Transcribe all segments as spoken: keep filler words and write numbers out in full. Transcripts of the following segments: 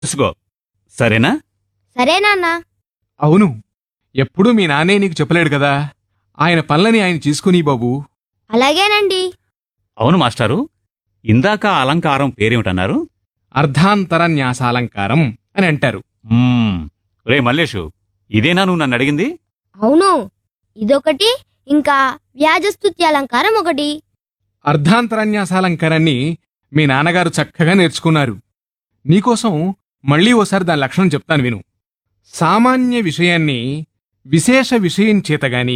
చూసుకో. సరేనా? సరేనాన్నా. అవును, ఎప్పుడూ మీ నాన్నే నీకు చెప్పలేడు కదా. ఆయన పనులని ఆయన చేసుకుని బాబూ. అలాగేనండి. అవును మాస్టారు, ఇందాక ఆ అలంకారం పేరేమిటన్నారు? అర్ధాంతరన్యాసాలంకారం అని అంటారు. మ్మ్. రే మల్లేషు, ఇదేనా నువ్వు నన్ను అడిగింది? అవును, ఇదొకటి, ఇంకా వ్యాజస్తుత్య అలంకారం ఒకటి. అర్ధాంతరన్యాసాలంకారాన్ని మీ నాన్నగారు చక్కగా నేర్చుకున్నారు. నీకోసం మళ్లీ ఓసారి దాని లక్షణం చెప్తాను విను. సామాన్య విషయాన్ని విశేష విషయం చేతగాని,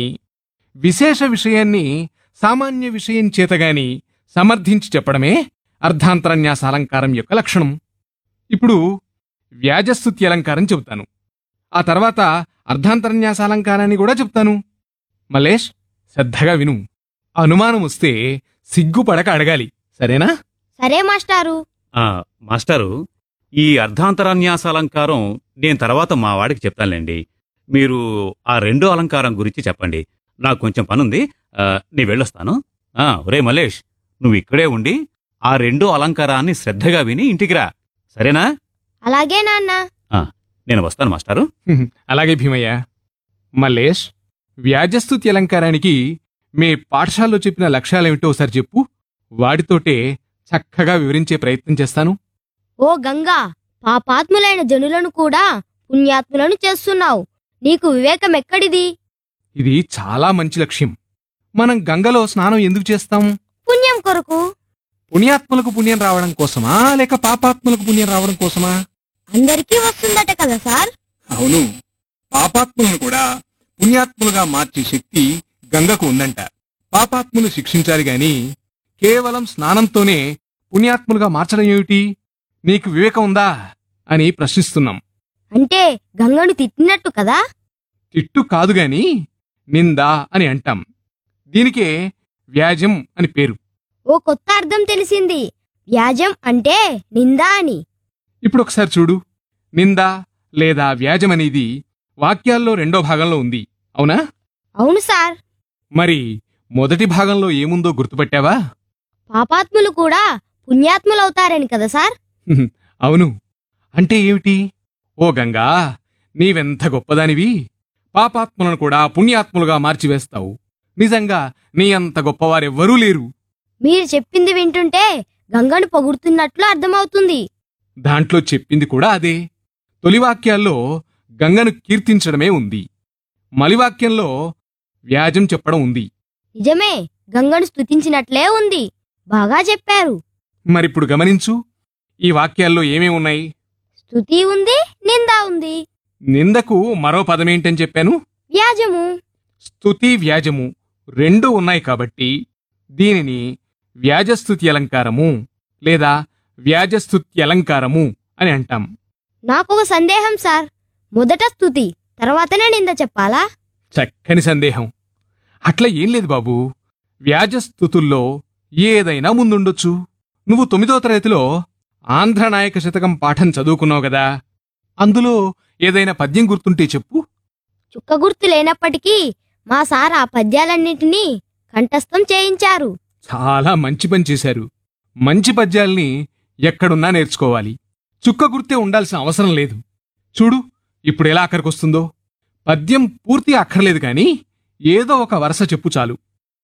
విశేష విషయాన్ని సామాన్య విషయం చేతగాని సమర్థించి చెప్పడమే అర్ధాంతరన్యాసాలంకారం యొక్క లక్షణం. ఇప్పుడు వ్యాజస్తుత్య అలంకారం చెబుతాను. ఆ తర్వాత అర్ధాంతరన్యాసాలంకారాన్ని కూడా చెప్తాను. మల్లేష్, శ్రద్ధగా విను. అనుమానం వస్తే సిగ్గుపడక అడగాలి, సరేనా? సరే మాస్టారు. ఆ, మాస్టారు, ఈ అర్ధాంతరాన్యాసాలంకారం నేను తర్వాత మా వాడికి చెప్తానులేండి. మీరు ఆ రెండో అలంకారం గురించి చెప్పండి. నాకు కొంచెం పనుంది. ఆ, నేను వెళ్ళొస్తాను. ఆ, ఒరే మల్లేష్, నువ్వు ఇక్కడే ఉండి ఆ రెండో అలంకారాన్ని శ్రద్ధగా విని ఇంటికి రా, సరేనా? అలాగే నాన్న. ఆ, నేను వస్తాను మాస్టారు. హ్మ్, అలాగే భీమయ్య. మల్లేష్, వ్యాజస్తుతి అలంకారానికి మీ పాఠశాలలో చెప్పిన లక్ష్యాలేమిటో ఒకసారి చెప్పు. వాటితోటే చక్కగా వివరించే ప్రయత్నం చేస్తాను. ఓ గంగా, పాపాత్ములైన జనులను కూడా పుణ్యాత్ములను చేస్తున్నావు. నీకు వివేకం ఎక్కడిది? ఇది చాలా మంచి లక్ష్యం. మనం గంగలో స్నానం ఎందుకు చేస్తాం? పుణ్యం కొరకు. పుణ్యాత్ములకు పుణ్యం రావడం కోసమా, లేక పాపాత్ములకు పుణ్యం రావడం కోసమా? అందరికీ వస్తుందట కదా సార్. అవును, పాపాత్ములను కూడా పుణ్యాత్ములుగా మార్చే శక్తి గంగకు ఉందంట. పాపాత్ములు శిక్షించాలి గాని కేవలం స్నానంతోనే పుణ్యాత్ములుగా మార్చడం ఏమిటి? నీకు వివేకం ఉందా అని ప్రశ్నిస్తున్నాం. అంటే గంగను తిట్టినట్టు కదా? తిట్టు కాదుగాని నిందా అని అంటాం. దీనికే వ్యాజం అని పేరు. ఓ కొత్త అర్థం తెలిసింది. వ్యాజం అంటే నిందా అని. ఇప్పుడు ఒకసారి చూడు. నిందా లేదా వ్యాజం అనేది వాక్యాల్లో రెండో భాగంలో ఉంది, అవునా? అవును సార్. మరి మొదటి భాగంలో ఏముందో గుర్తుపట్టావా? పాపాత్ములు కూడా పుణ్యాత్ములవుతారని కదా సార్? హ్మ్, అవును. అంటే ఏమిటి? ఓ గంగా, నీవెంత గొప్పదానివి. పాపాత్ములను కూడా పుణ్యాత్ములుగా మార్చివేస్తావు. నిజంగా నీ అంత గొప్పవారెవ్వరూ లేరు. మీరు చెప్పింది వింటుంటే గంగను పొగుడుతున్నట్లు అర్థమవుతుంది. దాంట్లో చెప్పింది కూడా అదే. తొలివాక్యాల్లో గంగను కీర్తించడమే ఉంది. మలివాక్యంలో వ్యాజం చెప్పడం ఉంది. నిజమే, గంగను స్తుతించినట్లే ఉంది. బాగా చెప్పారు. మరిప్పుడు గమనించు, ఈ వాక్యాల్లో ఏమేమున్నాయి? స్తుతి ఉంది, నిందా ఉంది. నిందకు మరో పదమేంటని చెప్పాను? వ్యాజము. స్తుతి వ్యాజము రెండూ ఉన్నాయి కాబట్టి దీనిని వ్యాజస్తుతి అలంకారము లేదా వ్యాజస్తుతి అలంకారము అని అంటాం. నాకొక సందేహం సార్. మొదట స్తుతి, తర్వాతనే నింద చెప్పాలా? చక్కని సందేహం. అట్లా ఏం లేదు బాబూ. వ్యాజస్తుతుల్లో ఏదైనా ముందుండొచ్చు. నువ్వు తొమ్మిదో తరగతిలో ఆంధ్రనాయక శతకం పాఠం చదువుకున్నావు గదా. అందులో ఏదైనా పద్యం గుర్తుంటే చెప్పు. చుక్క గుర్తు లేనప్పటికీ మా సార్ ఆ పద్యాలన్నింటినీ కంఠస్థం చేయించారు. చాలా మంచి పని చేశారు. మంచి పద్యాల్ని ఎక్కడున్నా నేర్చుకోవాలి. చుక్క గుర్తే ఉండాల్సిన అవసరం లేదు. చూడు, ఇప్పుడు ఎలా అక్కడికొస్తుందో. పద్యం పూర్తి అక్కర్లేదు కాని ఏదో ఒక వరస చెప్పు చాలు.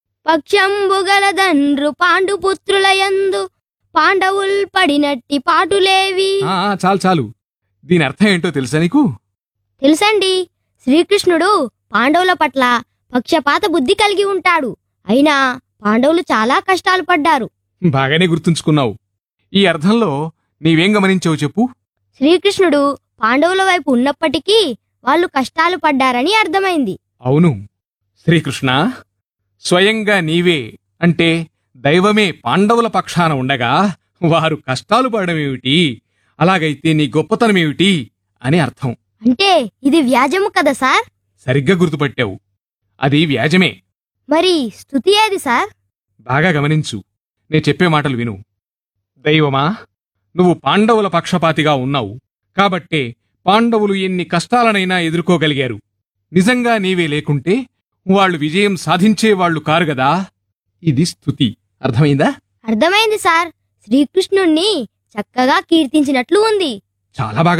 పక్షంబుగలదండ్రు పాండుపుత్రులయందు పాండవుల్ పడినట్టి పాటులేవి. ఆ ఆ, చాలు చాలు. దీని అర్థం ఏంటో తెలుసా నీకు? తెలుసండి. శ్రీకృష్ణుడు పాండవుల పట్ల పక్షపాత బుద్ధి కలిగి ఉంటాడు. అయినా పాండవులు చాలా కష్టాలు పడ్డారు. బాగానే గుర్తుంచుకున్నావు. ఈ అర్థంలో నీవేం గమనించావు చెప్పు. శ్రీకృష్ణుడు పాండవుల వైపు ఉన్నప్పటికీ వాళ్ళు కష్టాలు పడ్డారని అర్థమైంది. అవును, శ్రీకృష్ణ, స్వయంగా నీవే అంటే దైవమే పాండవుల పక్షాన ఉండగా వారు కష్టాలు పడడమేమిటి, అలాగైతే నీ గొప్పతనమేమిటి అని అర్థం. అంటే ఇది వ్యాజము కదా సార్? సరిగ్గా గుర్తుపట్టావు. అది వ్యాజమే. మరి స్తుతి ఏది సార్? బాగా గమనించు, నే చెప్పే మాటలు విను. దైవమా, నువ్వు పాండవుల పక్షపాతిగా ఉన్నావు కాబట్టే పాండవులు ఎన్ని కష్టాలనైనా ఎదుర్కోగలిగారు. నిజంగా నీవే లేకుంటే వాళ్ళు విజయం సాధించేవాళ్లు కారుగదా. ఇది స్తుతి. అర్థమైందా? అర్థమైంది సార్. శ్రీకృష్ణుణ్ణి చక్కగా కీర్తించినట్లు ఉంది. చాలా బాగా